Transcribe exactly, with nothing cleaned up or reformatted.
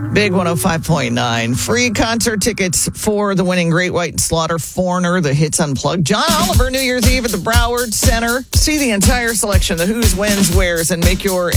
Big one oh five point nine. Free concert tickets for the winning Great White Slaughter Foreigner, the Hits Unplugged. John Oliver, New Year's Eve at the Broward Center. See the entire selection, the who's, when's, where's, and make your